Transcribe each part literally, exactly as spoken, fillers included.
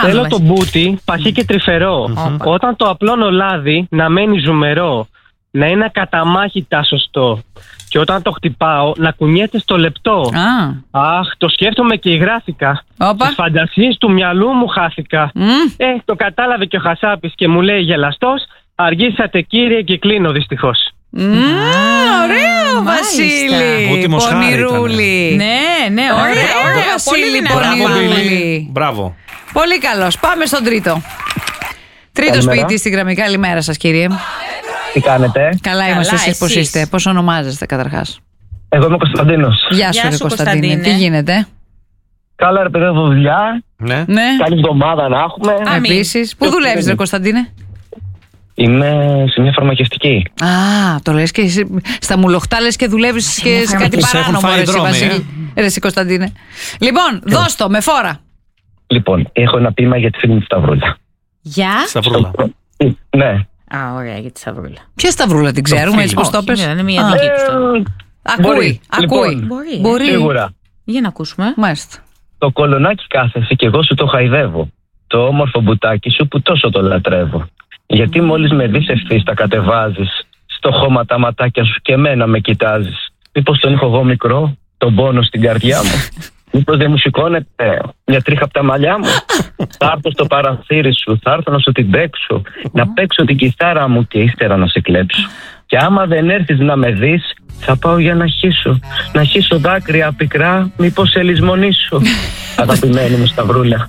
Θέλω το μπούτι παχύ και τρυφερό. Mm-hmm. Όταν το απλώνω λάδι να μένει ζουμερό. Να είναι ακαταμάχητα σωστό. Και όταν το χτυπάω να κουνιέται στο λεπτό. Ah. Αχ, το σκέφτομαι και ηγράφηκα. Τις φαντασίες του μυαλού μου χάθηκα. Mm. Ε, το κατάλαβε και ο Χασάπης και μου λέει γελαστός. Αργήσατε κύριε και κλείνω δυστυχώς. Mm, ωραίο Βασίλη. Πονηρούλη. Ναι, ναι, ωραία, ωραία. Βασίλη Πονηρούλη. Μπράβο. Πολύ καλός. Πάμε στον τρίτο. Τρίτος ποιητής στην γραμμή. Καλημέρα σας κύριε. Τι κάνετε? Καλά είμαστε, εσείς πώς είστε? Πώς ονομάζεστε καταρχάς? Εγώ είμαι ο Κωνσταντίνος. Γεια σου, ρε Κωνσταντίνε. Τι γίνεται? Καλά ρε παιδί, έχω δουλειά. Ναι. Καλή εβδομάδα να έχουμε. Επίσης. Πού δουλεύεις ρε Κωνσταντίνε? Είμαι σε μια φαρμακευτική. Α, το λες και εσύ, στα μουλοχτά λες και δουλεύεις και σε κάτι παράνομο ρε εσύ Βασίλη. Ρε εσύ Κωνσταντίνε. Λοιπόν, δώσ' το με φόρα. Λοιπόν, έχω ένα ποίημα για τη φίλη μου τη Σταυρούλα. Γεια. Σταυρούλα. Ναι. Α, ωραία, για τη Σταυρούλα. Ποια Σταυρούλα την ξέρουμε, έτσι πως το πες? Είναι μια δική του. Ακούει, ακούει. Μπορεί. Σίγουρα. Για να ακούσουμε. Μάλιστα. Το κολονάκι κάθεσαι και εγώ σου το χαϊδεύω. Το όμορφο μπουτάκι σου που τόσο το λατρεύω. Γιατί μόλις με δεις ευθύς τα κατεβάζεις. Στο χώμα τα ματάκια σου και εμένα με κοιτάζεις. Μήπως τον έχω εγώ μικρό, τον πόνο στην καρδιά μου? Μήπως δεν μου σηκώνεται μια τρίχα από τα μαλλιά μου? Θα έρθω στο παραθύρι σου, θα έρθω να σου την παίξω. Να παίξω την κιθάρα μου και ύστερα να σε κλέψω. Και άμα δεν έρθεις να με δεις, θα πάω για να χύσω. Να χύσω δάκρυα πικρά, μήπως σε λησμονήσω. Αγαπημένη μου Σταυρούλα.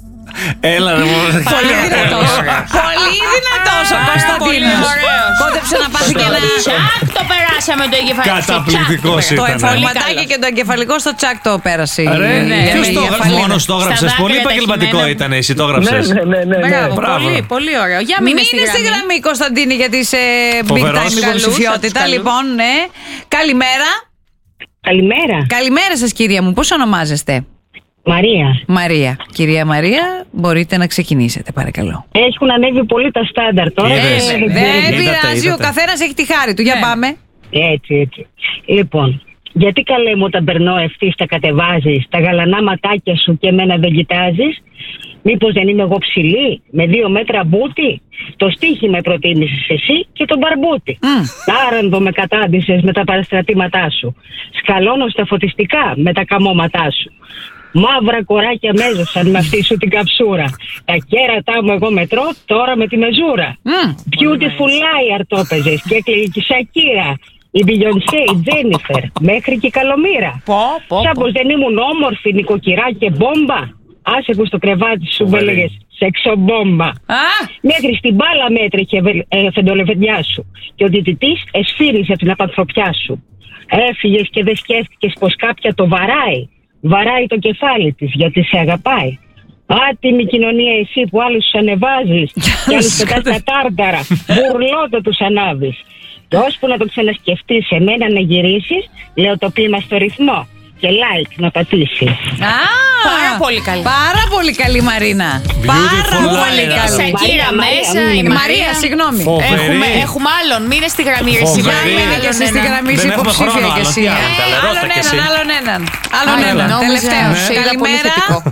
Έλα ρε μου. Πολύ δυνατός. Πολύ δυνατός ο Κωνσταντίνος. Κόντεψε να πάθει και ένα τσακ, το περάσαμε το εγκεφαλικό. Καταπληκτικός ήταν. Το εμφαλματάκι και το εγκεφαλικό στο τσακ το πέρασε. Ποιος το έγραψε? Μόνος το έγραψες? Πολύ επαγγελματικό ήταν, εσύ το έγραψες. Ναι, ναι, ναι. Πολύ, πολύ ωραίο. Για μείνε στη γραμμή Κωνσταντίνη, γιατί είσαι big time υποψηφιότητα. Λοιπόν, ναι. Καλημέρα. Καλημέρα. Καλημέρα σας κυρία μου, πώς ονομάζεστε? Μαρία. Μαρία. Κυρία Μαρία, μπορείτε να ξεκινήσετε, παρακαλώ. Έχουν ανέβει πολύ τα στάνταρ τώρα. Ε, δεν δεν πειράζει, ο καθένας έχει τη χάρη του. Για πάμε. Έτσι, έτσι. Λοιπόν, γιατί καλέ μου όταν περνώ ευθύς τα κατεβάζεις, τα γαλανά ματάκια σου και εμένα δεν κοιτάζεις? Μήπως δεν είμαι εγώ ψηλή, με δύο μέτρα μπούτι? Το στίχη με προτίμησες εσύ και τον μπαρμπούτι. Mm. Τάρανδο με κατάντησες με τα παραστρατήματά σου. Σκαλώνω στα φωτιστικά με τα καμώματά σου. Μαύρα κοράκια μέζωσαν με αυτή σου την καψούρα. Τα κέρατά μου εγώ μετρώ τώρα με τη μεζούρα. Mm. Beautiful liar το έπαιζες και έκλαιγε και η Σακύρα. Η Μπιγιονσέ, η Τζένιφερ, μέχρι και η Καλομήρα. Σαν πως δεν ήμουν όμορφη, νοικοκυρά και μπόμπα. Άσε που στο κρεβάτι σου με έλεγες σεξομπόμπα. Ah. Μέχρι στην μπάλα μέτρεχε ε, φεντολεβεντιά σου. Και ο διαιτητής εσφύριζε την απανθρωπιά σου. Έφυγες και δεν σκέφτηκες πως κάποια το βαράει. Βαράει το κεφάλι της γιατί σε αγαπάει. Άτιμη κοινωνία εσύ που άλλους τους ανεβάζεις και άλλους πετάς τα τάρταρα. Μπουρλότο τους ανάβεις. Και ώσπου να το ξανασκεφτείς εμένα να γυρίσεις, λέω το ποίημα στο ρυθμό και like να πατήσεις. Ah, πάρα πολύ καλή. Πάρα πολύ καλή Μαρίνα. Πάρα πολύ καλή. Σακύρα μέσα. Η Μαρία, συγγνώμη. Έχουμε, έχουμε άλλον. Μείνε στη γραμμή. Μείνε και εσύ στη γραμμή. Είσαι υποψήφια κι εσύ. Άλλον έναν, άλλον έναν. Άλλον έναν. Τελευταίος. Καλημέρα.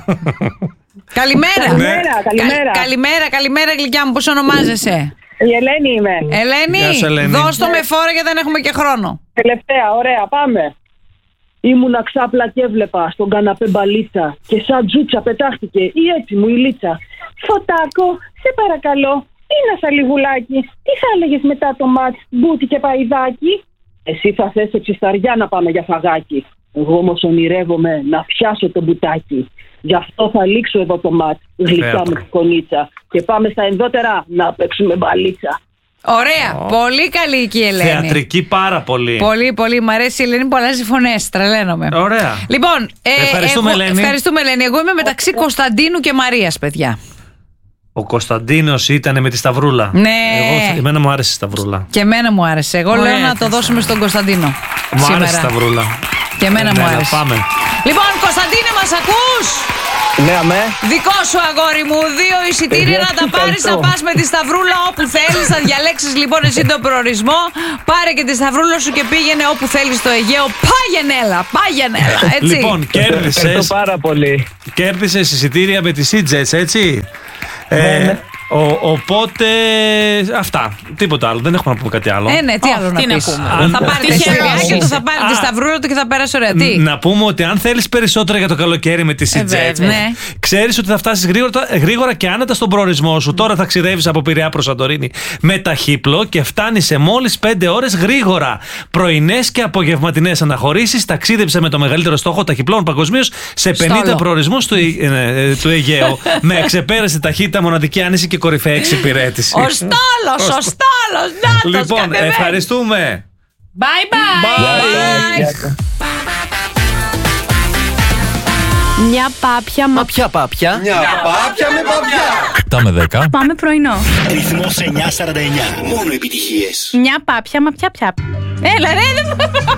Καλημέρα. Καλημέρα. Καλημέρα, καλημέρα γλυκιά μου. Πώς ονομάζεσαι? Η Ελένη είμαι. Ελένη, δώσ' το με φόρα γιατί δεν έχουμε και χρόνο. Τελευταία, ωραία, πάμε. Ήμουνα ξάπλα και έβλεπα στον καναπέ μπαλίτσα και σαν τζούτσα πετάχτηκε η έτσι μου η λίτσα. Φωτάκο, σε παρακαλώ, είναι σαλιγουλάκι. Τι θα έλεγες μετά το μάτς, μπούτι και παϊδάκι? Εσύ θα θες εξισταριά να πάμε για φαγάκι. Εγώ όμως ονειρεύομαι να πιάσω το μπουτάκι. Γι' αυτό θα λήξω εδώ το μάτς, γλυκιά μου τη κονίτσα. Και πάμε στα ενδότερα να παίξουμε μπαλίτσα. Ωραία, oh. Πολύ καλή εκεί η Ελένη. Θεατρική πάρα πολύ. Πολύ, πολύ. Μ' αρέσει η Ελένη που αλλάζει φωνές. Τρελαίνομαι. Ωραία. Λοιπόν, ε, ευχαριστούμε, εγώ, Ελένη. ευχαριστούμε Ελένη. Εγώ είμαι μεταξύ Κωνσταντίνου και Μαρίας, παιδιά. Ο Κωνσταντίνος ήταν με τη Σταυρούλα. Ναι. Εγώ, εμένα μου άρεσε η Σταυρούλα. Και εμένα μου άρεσε. Εγώ Ωραία, λέω να το δώσουμε στον Κωνσταντίνο. Μου σήμερα. άρεσε η Σταυρούλα. Και εμένα, εμένα μου άρεσε. Πάμε. Λοιπόν, Κωνσταντίνε, μας ακούς? Ναι, αμέ. Δικό σου, αγόρι μου. Δύο εισιτήρια να τα πάρεις. Θα πας με τη Σταυρούλα όπου θέλεις. Θα διαλέξεις λοιπόν εσύ τον προορισμό. Πάρε και τη Σταυρούλα σου και πήγαινε όπου θέλεις στο Αιγαίο. Πάγαινε-έλα, πάγαινε-έλα. Έτσι. Λοιπόν, κέρδισες. πάρα πολύ. Κέρδισες εισιτήρια με τις Sea-Jets, έτσι. Ναι, ε, ναι. Ο, οπότε αυτά. Τίποτα άλλο. Δεν έχουμε να πούμε κάτι άλλο. Ε, ναι, τι άλλο να τι να πεις. πούμε. Αν θα πάρει τη σειρά του, θα πάρει Α. τη Σταυρούλα του και θα πέρασε ωραία. Τι. Να πούμε ότι αν θέλεις περισσότερα για το καλοκαίρι με τη Sea-Jets, βέβαια. Ναι. ξέρεις ότι θα φτάσεις γρήγορα, γρήγορα και άνετα στον προορισμό σου. Τώρα θα ξηδεύεις από Πειραιά προς Σαντορίνη με ταχύπλο και φτάνεις σε μόλις πέντε ώρες γρήγορα. Πρωινές και απογευματινές αναχωρήσεις. Ταξίδεψε με το μεγαλύτερο στόχο ταχυπλών παγκοσμίως σε πενήντα Στόλο. προορισμούς του, ε, του Αιγαίου. Με εξεπέραστη ταχύτητα, μοναδική άνεση και κορυφαία εξυπηρέτηση. Ο στόλος, ο στόλος, νάτος, Λοιπόν, κατεβαίνει. ευχαριστούμε. Bye bye. Bye. Μια πάπια, μα Ποια πάπια? Μια πάπια με παπιά. επτά με δέκα. πάμε πρωινό. Ρυθμός εννιά σαράντα εννιά. Μόνο επιτυχίες. Μια πάπια, μα ποια πια. Έλα ρε, δεν